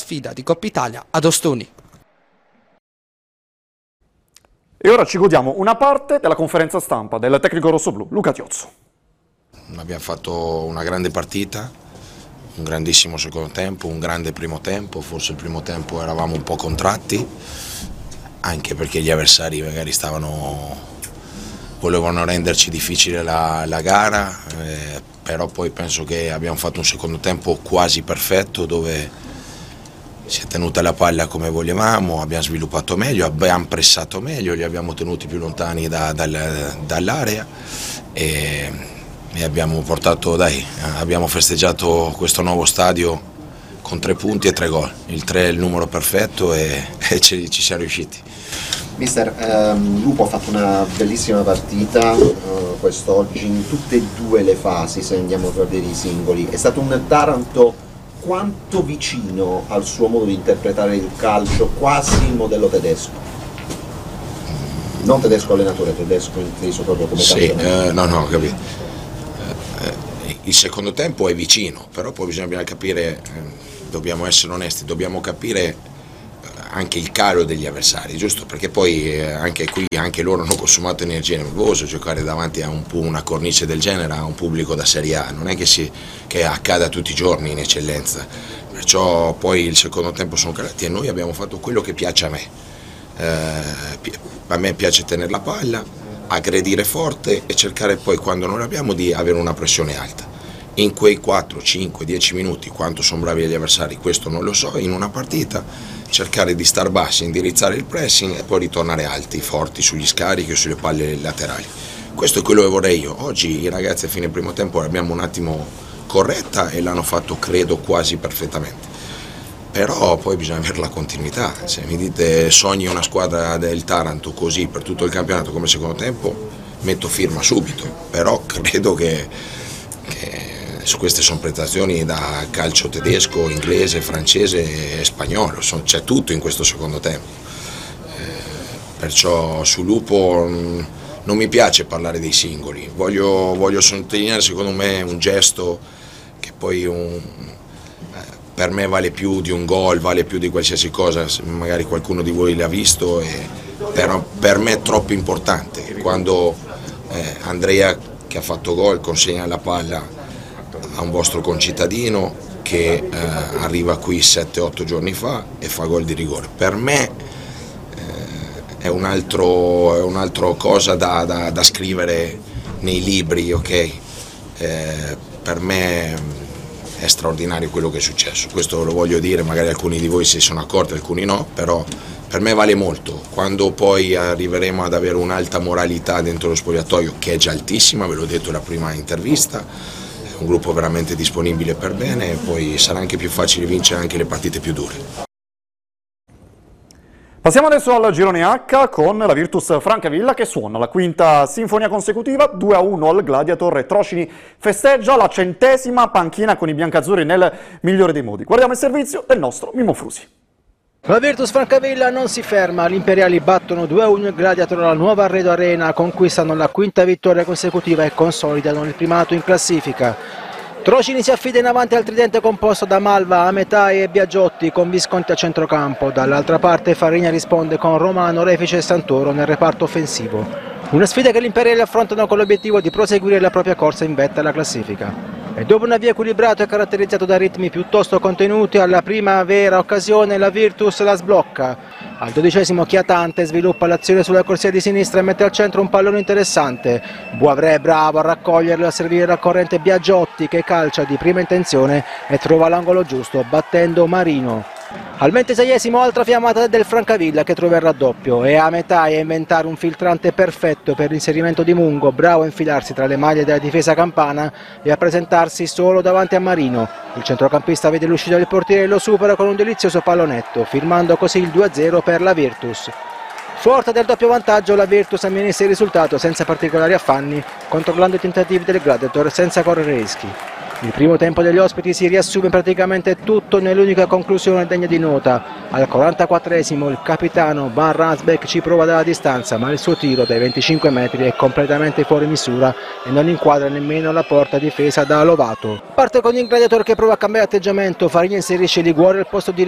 sfida di Coppa Italia ad Ostuni. E ora ci godiamo una parte della conferenza stampa del tecnico rossoblù Luca Tiozzo. Abbiamo fatto una grande partita, un grandissimo secondo tempo, un grande primo tempo, forse il primo tempo eravamo un po' contratti, anche perché gli avversari magari volevano renderci difficile la gara, però poi penso che abbiamo fatto un secondo tempo quasi perfetto dove si è tenuta la palla come volevamo, abbiamo sviluppato meglio, abbiamo pressato meglio, li abbiamo tenuti più lontani dall'area e abbiamo abbiamo festeggiato questo nuovo stadio con 3 punti e 3 gol. Il 3 è il numero perfetto e ci siamo riusciti. Mister, Lupo ha fatto una bellissima partita quest'oggi in tutte e 2 le fasi, se andiamo a vedere i singoli. È stato un Taranto quanto vicino al suo modo di interpretare il calcio, quasi il modello tedesco. Non tedesco allenatore, tedesco inteso proprio come campionato. No, capito. Il secondo tempo è vicino, però poi bisogna capire, dobbiamo essere onesti, dobbiamo capire anche il calo degli avversari, giusto? Perché poi anche qui anche loro hanno consumato energia nervosa, giocare davanti a una cornice del genere a un pubblico da Serie A, non è che accada tutti i giorni in eccellenza, perciò poi il secondo tempo sono calati e noi abbiamo fatto quello che piace a me. A me piace tenere la palla, aggredire forte e cercare poi quando non l'abbiamo di avere una pressione alta. In quei 4, 5, 10 minuti, quanto sono bravi gli avversari, questo non lo so, in una partita cercare di star bassi, indirizzare il pressing e poi ritornare alti, forti sugli scarichi o sulle palle laterali. Questo è quello che vorrei io. Oggi i ragazzi a fine primo tempo l'abbiamo un attimo corretta e l'hanno fatto credo quasi perfettamente. Però poi bisogna avere la continuità. Se mi dite sogni una squadra del Taranto così per tutto il campionato come secondo tempo, metto firma subito, però credo che su queste sono prestazioni da calcio tedesco, inglese, francese e spagnolo, c'è tutto in questo secondo tempo. Perciò su Lupo non mi piace parlare dei singoli, voglio sottolineare secondo me un gesto che poi per me vale più di un gol, vale più di qualsiasi cosa, magari qualcuno di voi l'ha visto, però per me è troppo importante. Quando Andrea che ha fatto gol consegna la palla a un vostro concittadino che arriva qui 7-8 giorni fa e fa gol di rigore. Per me è un'altra cosa da scrivere nei libri, ok? Per me è straordinario quello che è successo, questo lo voglio dire, magari alcuni di voi si sono accorti, alcuni no, però per me vale molto. Quando poi arriveremo ad avere un'alta moralità dentro lo spogliatoio, che è già altissima, ve l'ho detto nella prima intervista, un gruppo veramente disponibile per bene e poi sarà anche più facile vincere anche le partite più dure. Passiamo adesso al girone H con la Virtus Francavilla che suona la quinta sinfonia consecutiva, 2-1 al Gladiator e Trocini festeggia la 100ª panchina con i biancazzurri nel migliore dei modi. Guardiamo il servizio del nostro Mimmo Frusi. La Virtus Francavilla non si ferma, gli imperiali battono 2-1 il Gladiator alla nuova Arredo Arena, conquistano la quinta vittoria consecutiva e consolidano il primato in classifica. Trocini si affida in avanti al tridente composto da Malva, Ametai e Biagiotti con Visconti a centrocampo, dall'altra parte Farina risponde con Romano, Refice e Santoro nel reparto offensivo. Una sfida che gli imperiali affrontano con l'obiettivo di proseguire la propria corsa in vetta alla classifica. E dopo un avvio equilibrato e caratterizzato da ritmi piuttosto contenuti, alla prima vera occasione la Virtus la sblocca. Al 12° Chiatante sviluppa l'azione sulla corsia di sinistra e mette al centro un pallone interessante. Boivre è bravo a raccoglierlo e a servire la corrente Biagiotti che calcia di prima intenzione e trova l'angolo giusto battendo Marino. Al 26° altra fiammata del Francavilla che trova il raddoppio e a metà a inventare un filtrante perfetto per l'inserimento di Mungo, bravo a infilarsi tra le maglie della difesa campana e a presentarsi solo davanti a Marino. Il centrocampista vede l'uscita del portiere e lo supera con un delizioso pallonetto, firmando così il 2-0 per la Virtus. Forte del doppio vantaggio, la Virtus amministra il risultato senza particolari affanni, controllando i tentativi del Gladiator senza correre rischi. Il primo tempo degli ospiti si riassume praticamente tutto nell'unica conclusione degna di nota. Al 44° il capitano Van Ransbeck ci prova dalla distanza, ma il suo tiro dai 25 metri è completamente fuori misura e non inquadra nemmeno la porta difesa da Lovato. Parte con il Gladiator che prova a cambiare atteggiamento, Farina inserisce Liguori al posto di